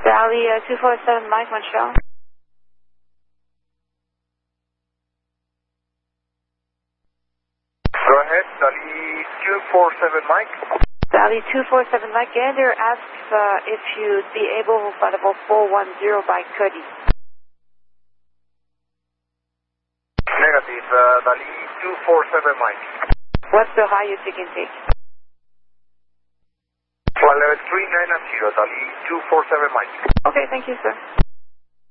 Valley 247 Mike, Montreal. Go ahead, Valley 247 Mike. Valley 247 Mike, Gander asks if you'd be able to fly level 410 by Cody. Negative, Valley 247 Mike. What's the highest you can take? Flight level 390, Valley 247 Mike. Okay, thank you, sir.